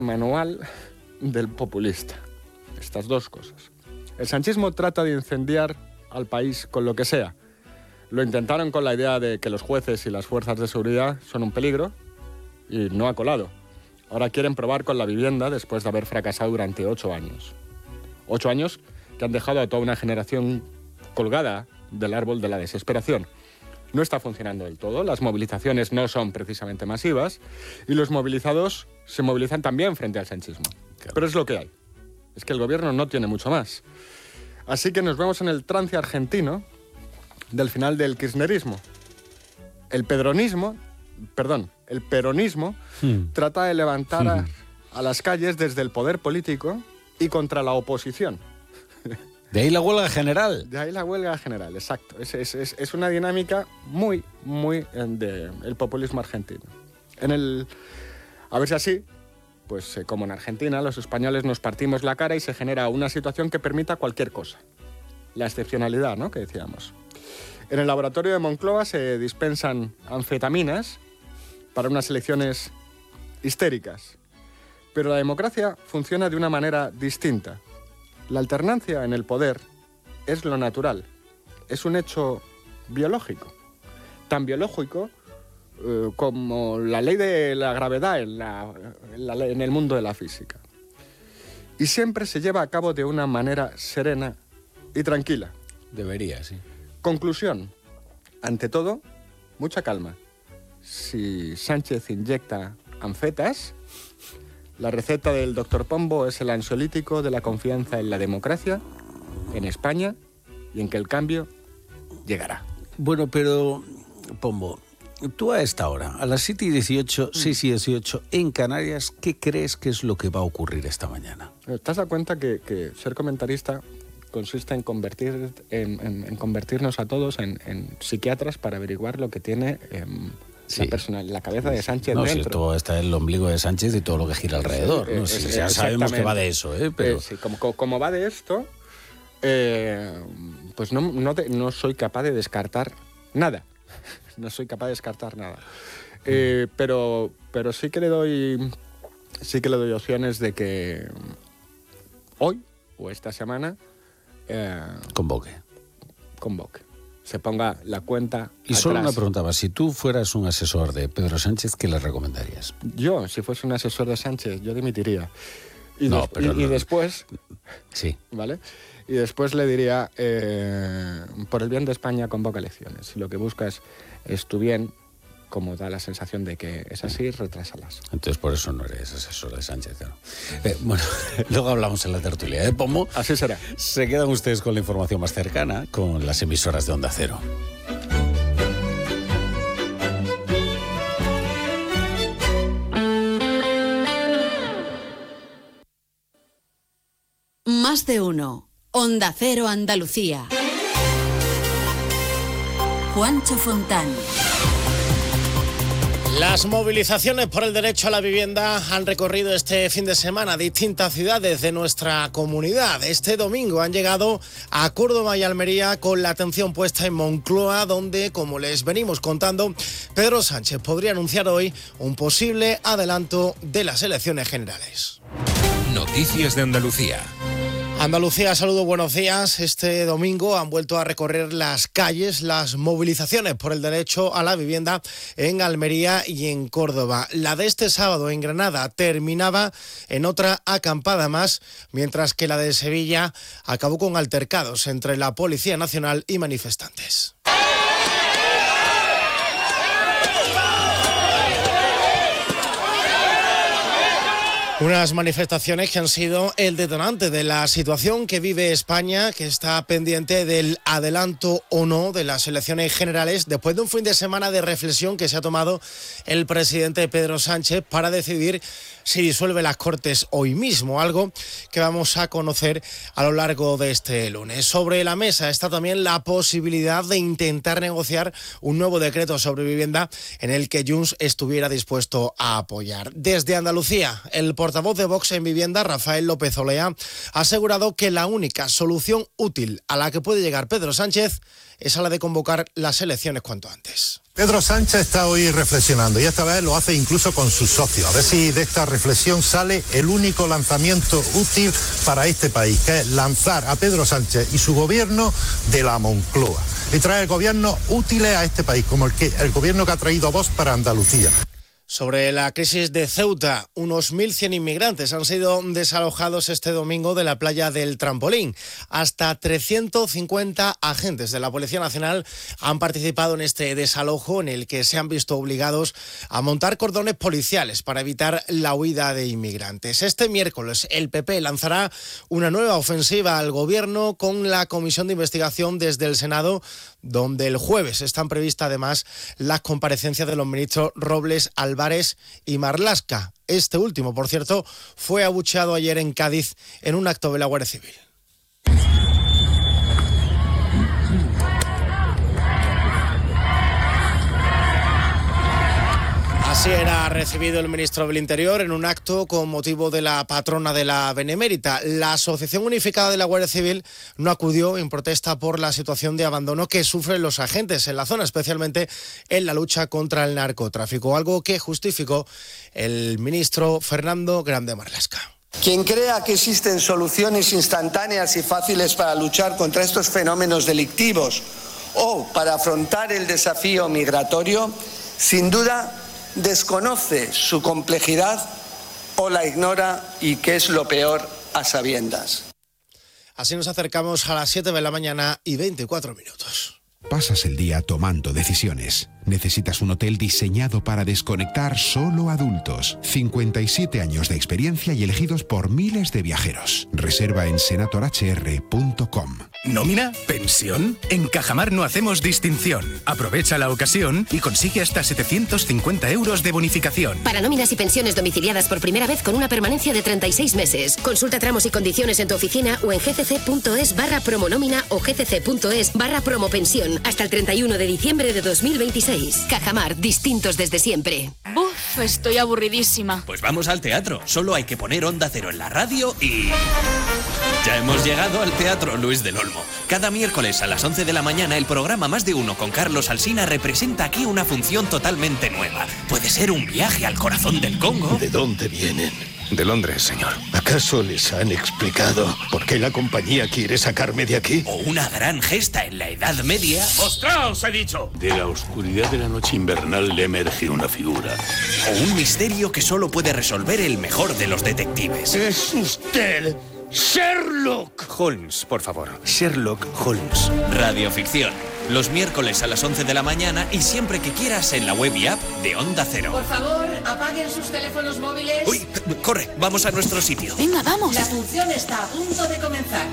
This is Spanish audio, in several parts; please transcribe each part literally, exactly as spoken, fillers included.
manual del populista. Estas dos cosas. El sanchismo trata de incendiar al país con lo que sea. Lo intentaron con la idea de que los jueces y las fuerzas de seguridad son un peligro y no ha colado. Ahora quieren probar con la vivienda después de haber fracasado durante ocho años. Ocho años que han dejado a toda una generación colgada del árbol de la desesperación. No está funcionando del todo, las movilizaciones no son precisamente masivas y los movilizados se movilizan también frente al sanchismo. Claro. Pero es lo que hay. Es que el gobierno no tiene mucho más. Así que nos vemos en el trance argentino del final del kirchnerismo. El pedronismo, perdón, el peronismo hmm. trata de levantar a, a las calles desde el poder político y contra la oposición. De ahí la huelga general. De ahí la huelga general, exacto. Es, es, es, es una dinámica muy, muy del populismo argentino. En el, a ver si así, pues eh, como en Argentina, los españoles nos partimos la cara y se genera una situación que permita cualquier cosa. La excepcionalidad, ¿no?, que decíamos. En el laboratorio de Moncloa se dispensan anfetaminas para unas elecciones histéricas. Pero la democracia funciona de una manera distinta. La alternancia en el poder es lo natural, es un hecho biológico, tan biológico eh, como la ley de la gravedad en, la, en, la, en el mundo de la física. Y siempre se lleva a cabo de una manera serena y tranquila. Debería, sí. Conclusión, ante todo, mucha calma. Si Sánchez inyecta anfetas, la receta del doctor Pombo es el ansiolítico de la confianza en la democracia, en España, y en que el cambio llegará. Bueno, pero, Pombo, tú a esta hora, a las siete y dieciocho, seis y dieciocho, en Canarias, ¿qué crees que es lo que va a ocurrir esta mañana? ¿Te has dado cuenta que, que ser comentarista consiste en, convertir, en, en, en convertirnos a todos en, en psiquiatras para averiguar lo que tiene... Eh, Sí. La, persona, la cabeza de Sánchez no, dentro. Si todo está el ombligo de Sánchez y todo lo que gira alrededor. Sí, ¿no? Sí, es, ya sabemos que va de eso, ¿eh? Pero... Eh, sí, como, como va de esto, eh, pues no, no, te, no soy capaz de descartar nada. No soy capaz de descartar nada. Eh, mm. pero, pero sí que le doy, sí que le doy opciones de que hoy o esta semana eh, convoque. Convoque. Se ponga la cuenta Y atrás. Solo una pregunta más. Si tú fueras un asesor de Pedro Sánchez, ¿qué le recomendarías? Yo, si fuese un asesor de Sánchez, yo dimitiría. Y, no, des- pero y, no, y después... Sí. ¿Vale? Y después le diría, eh, por el bien de España, convoca elecciones. Si lo que buscas es tu bien, como da la sensación de que es así, retrásalas. Entonces por eso no eres asesor de Sánchez, ¿no? Eh, bueno, luego hablamos en la tertulia de Pombo. Así será. Se quedan ustedes con la información más cercana, con las emisoras de Onda Cero. Más de uno. Onda Cero Andalucía. Juancho Fontán. Las movilizaciones por el derecho a la vivienda han recorrido este fin de semana distintas ciudades de nuestra comunidad. Este domingo han llegado a Córdoba y Almería con la atención puesta en Moncloa, donde, como les venimos contando, Pedro Sánchez podría anunciar hoy un posible adelanto de las elecciones generales. Noticias de Andalucía. Andalucía, saludos, buenos días. Este domingo han vuelto a recorrer las calles las movilizaciones por el derecho a la vivienda en Almería y en Córdoba. La de este sábado en Granada terminaba en otra acampada más, mientras que la de Sevilla acabó con altercados entre la Policía Nacional y manifestantes. Unas manifestaciones que han sido el detonante de la situación que vive España, que está pendiente del adelanto o no de las elecciones generales, después de un fin de semana de reflexión que se ha tomado el presidente Pedro Sánchez para decidir si disuelve las Cortes hoy mismo, algo que vamos a conocer a lo largo de este lunes. Sobre la mesa está también la posibilidad de intentar negociar un nuevo decreto sobre vivienda en el que Junts estuviera dispuesto a apoyar. Desde Andalucía, el portavoz de Vox en vivienda, Rafael López Olea, ha asegurado que la única solución útil a la que puede llegar Pedro Sánchez es a la de convocar las elecciones cuanto antes. Pedro Sánchez está hoy reflexionando y esta vez lo hace incluso con sus socios. A ver si de esta reflexión sale el único lanzamiento útil para este país, que es lanzar a Pedro Sánchez y su gobierno de la Moncloa y traer gobiernos útiles a este país, como el, que, el gobierno que ha traído Vox para Andalucía. Sobre la crisis de Ceuta, unos mil cien inmigrantes han sido desalojados este domingo de la playa del Trampolín. Hasta trescientos cincuenta agentes de la Policía Nacional han participado en este desalojo, en el que se han visto obligados a montar cordones policiales para evitar la huida de inmigrantes. Este miércoles el P P lanzará una nueva ofensiva al Gobierno con la comisión de investigación desde el Senado, donde el jueves están previstas además las comparecencias de los ministros Robles, Álvarez y Marlaska. Este último, por cierto, fue abucheado ayer en Cádiz en un acto de la Guardia Civil. Así era recibido el ministro del Interior en un acto con motivo de la patrona de la Benemérita. La Asociación Unificada de la Guardia Civil no acudió en protesta por la situación de abandono que sufren los agentes en la zona, especialmente en la lucha contra el narcotráfico, algo que justificó el ministro Fernando Grande Marlaska. Quien crea que existen soluciones instantáneas y fáciles para luchar contra estos fenómenos delictivos o para afrontar el desafío migratorio, sin duda desconoce su complejidad o la ignora y, que es lo peor, a sabiendas. Así nos acercamos a las siete de la mañana y veinticuatro minutos. Pasas el día tomando decisiones. Necesitas un hotel diseñado para desconectar solo adultos. cincuenta y siete años de experiencia y elegidos por miles de viajeros. Reserva en senator h r punto com. ¿Nómina? ¿Pensión? En Cajamar no hacemos distinción. Aprovecha la ocasión y consigue hasta setecientos cincuenta euros de bonificación. Para nóminas y pensiones domiciliadas por primera vez con una permanencia de treinta y seis meses. Consulta tramos y condiciones en tu oficina o en gcc.es barra promonómina o gcc.es barra promopensión hasta el treinta y uno de diciembre de dos mil veintiséis. Cajamar, distintos desde siempre. Uf, estoy aburridísima. Pues vamos al teatro. Solo hay que poner Onda Cero en la radio y... ya hemos llegado al Teatro Luis del Olmo. Cada miércoles a las once de la mañana el programa Más de Uno con Carlos Alsina representa aquí una función totalmente nueva. Puede ser un viaje al corazón del Congo. ¿De dónde vienen? De Londres, señor. ¿Acaso les han explicado por qué la compañía quiere sacarme de aquí? O una gran gesta en la Edad Media. ¡Postraos, he dicho! De la oscuridad de la noche invernal le emerge una figura. O un misterio que solo puede resolver el mejor de los detectives. ¡Es usted Sherlock Holmes, por favor. Sherlock Holmes. Radioficción. Los miércoles a las once de la mañana y siempre que quieras en la web y app de Onda Cero. Por favor, apaguen sus teléfonos móviles. Uy, corre, vamos a nuestro sitio. Venga, vamos. La función está a punto de comenzar.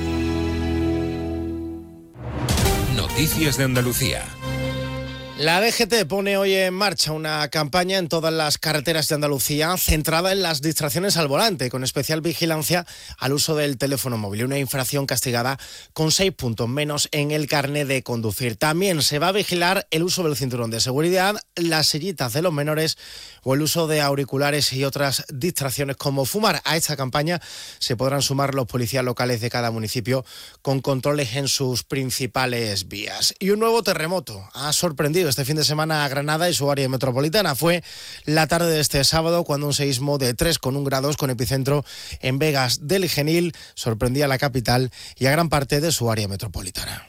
Noticias de Andalucía. La D G T pone hoy en marcha una campaña en todas las carreteras de Andalucía centrada en las distracciones al volante, con especial vigilancia al uso del teléfono móvil, una infracción castigada con seis puntos menos en el carnet de conducir. También se va a vigilar el uso del cinturón de seguridad, las sillitas de los menores o el uso de auriculares y otras distracciones como fumar. A esta campaña se podrán sumar los policías locales de cada municipio con controles en sus principales vías. Y un nuevo terremoto ha sorprendido este fin de semana a Granada y su área metropolitana. Fue la tarde de este sábado cuando un seísmo de tres coma uno grados con epicentro en Vegas del Genil sorprendía a la capital y a gran parte de su área metropolitana.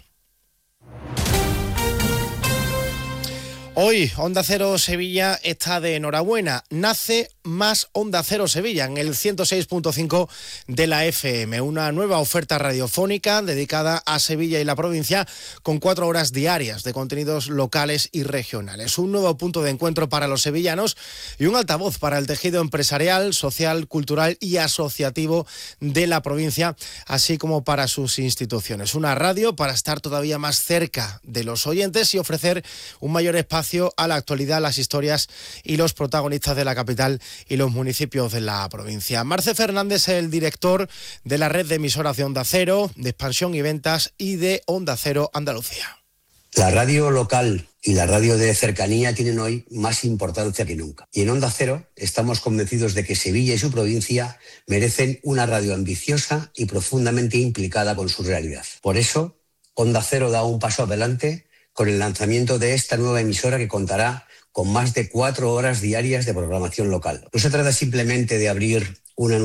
Hoy Onda Cero Sevilla está de enhorabuena. Nace Más Onda Cero Sevilla en el ciento seis punto cinco de la F M. Una nueva oferta radiofónica dedicada a Sevilla y la provincia con cuatro horas diarias de contenidos locales y regionales. Un nuevo punto de encuentro para los sevillanos y un altavoz para el tejido empresarial, social, cultural y asociativo de la provincia, así como para sus instituciones. Una radio para estar todavía más cerca de los oyentes y ofrecer un mayor espacio a la actualidad, las historias y los protagonistas de la capital y los municipios de la provincia. Marce Fernández es el director de la red de emisoras de Onda Cero, de expansión y ventas y de Onda Cero Andalucía. La radio local y la radio de cercanía tienen hoy más importancia que nunca. Y en Onda Cero estamos convencidos de que Sevilla y su provincia merecen una radio ambiciosa y profundamente implicada con su realidad. Por eso, Onda Cero da un paso adelante con el lanzamiento de esta nueva emisora que contará con más de cuatro horas diarias de programación local. No se trata simplemente de abrir una